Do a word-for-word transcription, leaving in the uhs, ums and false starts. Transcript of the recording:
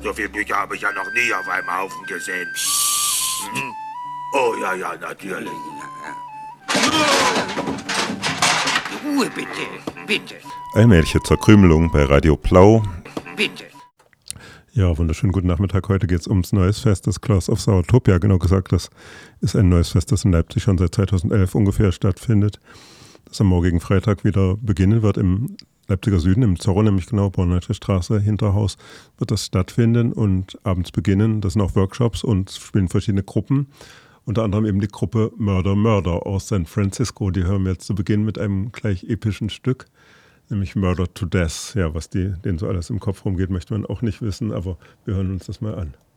So viele Bücher habe ich ja noch nie auf einem Haufen gesehen. Hm? Oh ja, ja, natürlich. Ruhe bitte, bitte. Allmähliche Zerkrümelung bei Radio Plau. Bitte. Ja, wunderschönen guten Nachmittag. Heute geht es ums neues Fest des Claws of Sourtopia. Genau gesagt, das ist ein neues Fest, das in Leipzig schon seit zweitausendelf ungefähr stattfindet. Das am morgigen Freitag wieder beginnen wird im Leipziger Süden, im Zorro, nämlich genau, Bornheidsche Straße, Hinterhaus, wird das stattfinden und abends beginnen. Das sind auch Workshops und spielen verschiedene Gruppen. Unter anderem eben die Gruppe Murder Murder aus San Francisco. Die hören wir jetzt zu Beginn mit einem gleich epischen Stück, nämlich Murder to Death. Ja, was die, denen so alles im Kopf rumgeht, möchte man auch nicht wissen, aber wir hören uns das mal an.